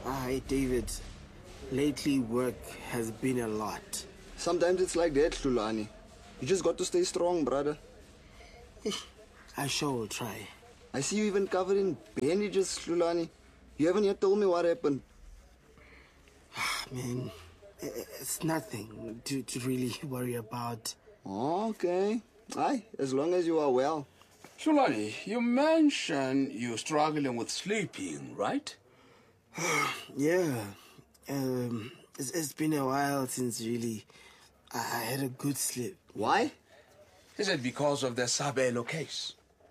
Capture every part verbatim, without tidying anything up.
Hi, David. Lately, work has been a lot. Sometimes it's like that, Hlulani. You just got to stay strong, brother. I sure will try. I see you even covered in bandages, Hlulani. You haven't yet told me what happened. Man, it's nothing to, to really worry about. Okay. Aye, as long as you are well. Hlulani, you mentioned you're struggling with sleeping, right? Yeah. Um, it's, it's been a while since really I had a good sleep. Why? Is it because of the Sabelo case?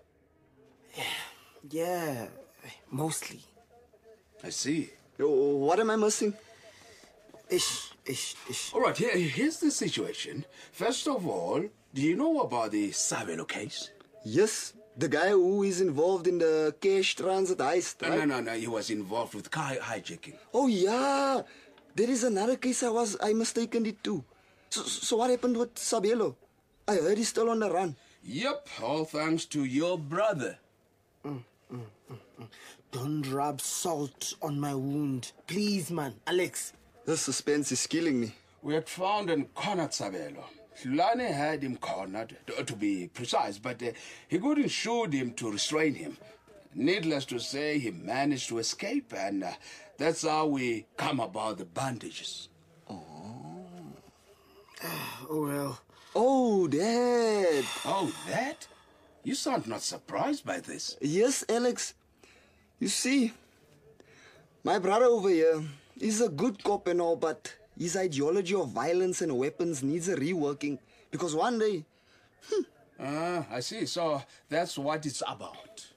Yeah, mostly. I see. Oh, what am I missing? Ish, ish, ish. All right, here, here's the situation. First of all, do you know about the Sabelo case? Yes, the guy who is involved in the cash transit heist, No, right? no, no, no. He was involved with car hijacking. Oh, yeah. There is another case I was, I mistaken it too. So, so what happened with Sabelo? I heard he's still on the run. Yep, all thanks to your brother. Mm, mm, mm, mm. Don't rub salt on my wound. Please, man. Alex. The suspense is killing me. We had found and cornered Sabelo. Hlulani had him cornered, to be precise, but uh, he couldn't shoot him to restrain him. Needless to say, he managed to escape, and uh, that's how we come about the bandages. Oh. Oh, well. Oh, that. Oh, that? You sound not surprised by this. Yes, Alex. You see, my brother over here is a good cop and all, but his ideology of violence and weapons needs a reworking. Because one day... Hmm. Ah, I see. So that's what it's about.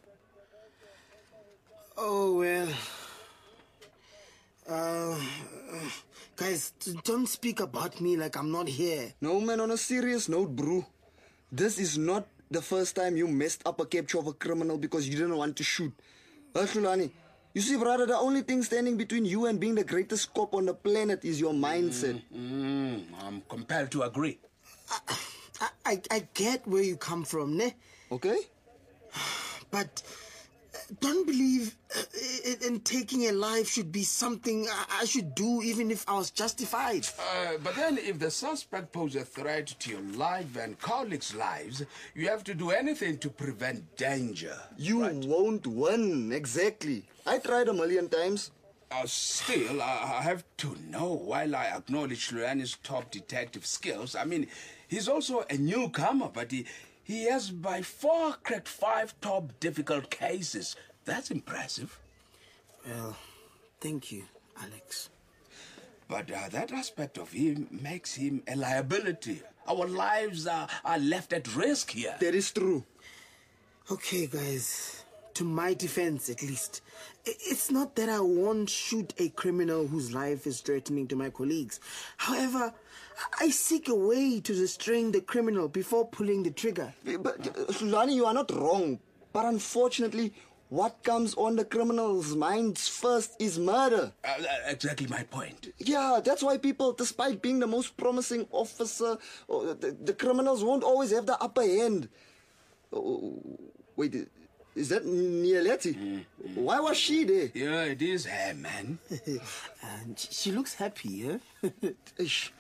Oh, well... Uh, guys, don't speak about me like I'm not here. No, man, on a serious note, bro. This is not the first time you messed up a capture of a criminal because you didn't want to shoot. Hlulani, you see, brother, the only thing standing between you and being the greatest cop on the planet is your mindset. Mm, mm, I'm compelled to agree. I, I, I get where you come from, ne? Okay. But don't believe in taking a life should be something I should do even if I was justified. Uh, but then if the suspect poses a threat to your life and colleagues' lives, you have to do anything to prevent danger. You right? won't win, exactly. I tried a million times. Uh, still, I have to know, while I acknowledge Hlulani's top detective skills, I mean, he's also a newcomer, but he, he has by far cracked five top difficult cases. That's impressive. Well, thank you, Alex. But uh, that aspect of him makes him a liability. Our lives are, are left at risk here. That is true. Okay, guys. To my defense, at least. It's not that I won't shoot a criminal whose life is threatening to my colleagues. However, I seek a way to restrain the criminal before pulling the trigger. But, Hlulani, you are not wrong. But unfortunately, what comes on the criminal's minds first is murder. Uh, exactly my point. Yeah, that's why people, despite being the most promising officer, the, the criminals won't always have the upper hand. Oh, wait, is that Nieleti? Mm-hmm. Why was she there? Yeah, it is her, man. And she looks happy, eh? Ish.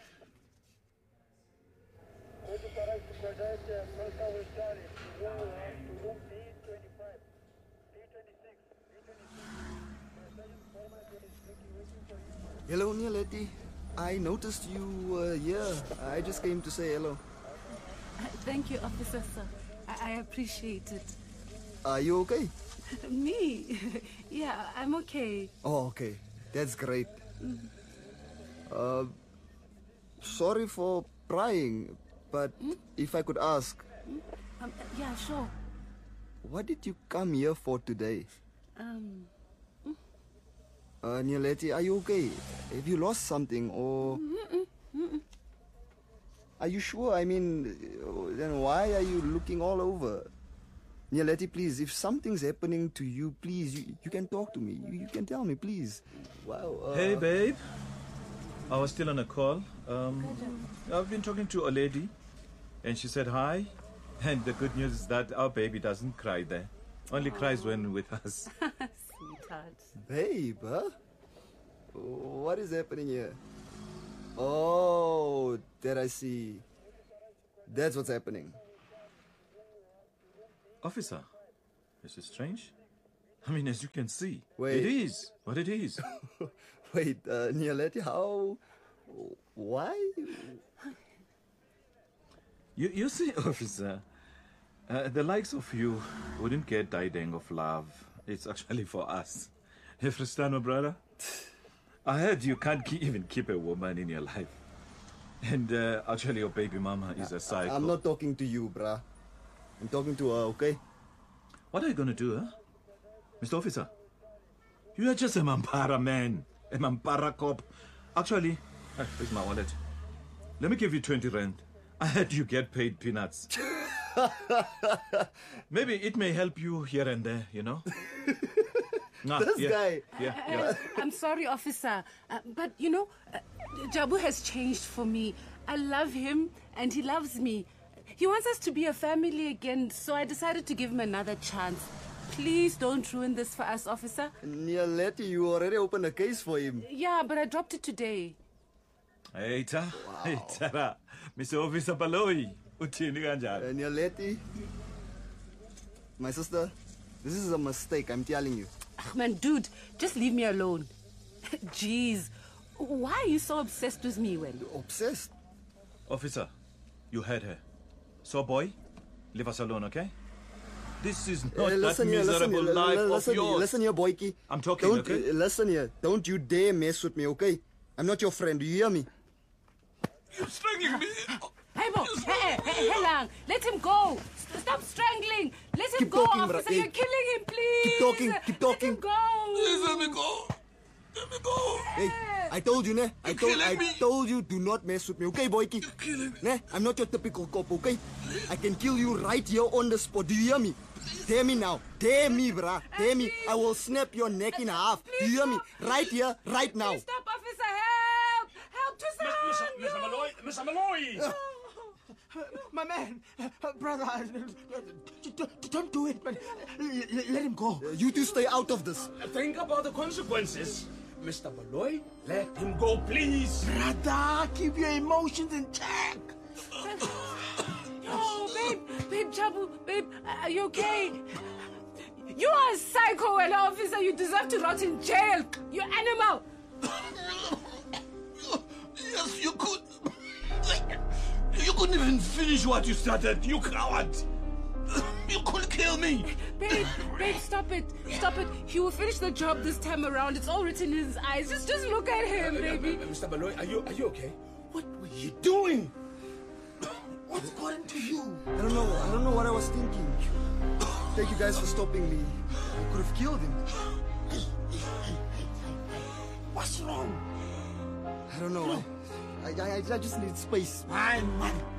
Hello, Nieleti. I noticed you were here. I just came to say hello. Thank you, Officer, sir. I, I appreciate it. Are you okay? Me? Yeah, I'm okay. Oh, okay. That's great. Mm. Uh, sorry for prying, but mm? if I could ask... Mm? Um, yeah, sure. What did you come here for today? Um... Mm. Uh, Nieleti, are you okay? Have you lost something, or... Mm-mm. Mm-mm. Are you sure? I mean, then why are you looking all over? Nieleti, please, if something's happening to you, please, you, you can talk to me. You, you can tell me, please. Wow. Uh... Hey, babe. I was still on a call. Um, I've been talking to a lady, and she said hi. And the good news is that our baby doesn't cry there. Only oh. cries when with us. Sweetheart. Babe, huh? What is happening here? Oh, there I see. That's what's happening. Officer, this is strange. I mean, as you can see, Wait. it is what it is. Wait, uh, Nialeti, how? Why? You, you see, officer, uh, the likes of you wouldn't get Daideng of love. It's actually for us. Hey, Fristano, brother, I heard you can't ke- even keep a woman in your life. And uh, actually, your baby mama is a psycho. I'm not talking to you, bruh. I'm talking to her, okay? What are you going to do, huh? Mister Officer, you are just a Mampara man, a Mampara cop. Actually, uh, here's my wallet. Let me give you twenty rand. I heard you get paid peanuts. Maybe it may help you here and there, you know? Nah, This yeah, guy. Yeah, Uh, yeah. I'm sorry, officer, uh, but you know, uh, Jabu has changed for me. I love him and he loves me. He wants us to be a family again, so I decided to give him another chance. Please don't ruin this for us, officer. Nialeti, you already opened a case for him. Yeah, but I dropped it today. Hey, ta. Hey, Tara. Mister Officer Baloi. Uthini Uh, kanjani? Nialeti, my sister, this is a mistake, I'm telling you. Ugh, man, dude, just leave me alone. Jeez, why are you so obsessed with me, Wen? Obsessed. Officer, you heard her. So, boy, leave us alone, okay? This is not Eh, that listen here, listen miserable here, life li- of listen here, yours. listen here, boyki. I'm talking, Don't, okay? uh, listen here. Don't you dare mess with me, okay? I'm not your friend. Do you hear me? You're strangling me. Hey, Bo, hey, hey, hey, Lang, let him go. S- Stop strangling. Let him Keep go, talking, bro. officer. Hey, You're killing him, please. keep talking, keep talking. Let him go. Please let me go. Let me go. Hey, I told you, ne? I You're told, killing I me. told you, do not mess with me, okay, boyki? You're killing me. Ne? I'm not your typical cop, okay? I can kill you right here on the spot. Do you hear me? Dare me now. Dare me, bruh. Dare me. I will snap your neck in half. Do you hear me? Right here, right now. Please stop, officer. Help. Help to Mister someone. Mister Malloy, Mister Malloy. My man, uh, brother, uh, don't, don't do it, man. L- let him go. Uh, You two stay out of this. Think about the consequences. Mister Malloy, let him go, please. Brother, keep your emotions in check. Oh, babe, babe, Jabu, babe, are you okay? You are a psycho and officer. You deserve to rot in jail. You animal. Yes, you could. You couldn't even finish what you started, you coward. You could kill me. Babe, babe, stop it. Stop it. He will finish the job this time around. It's all written in his eyes. Just just look at him, baby. Mister Malloy, are you are you okay? What were you doing? What's got into you? I don't know. I don't know what I was thinking. Thank you guys for stopping me. I could have killed him. What's wrong? I don't know. I, I, I just need space. Man, man,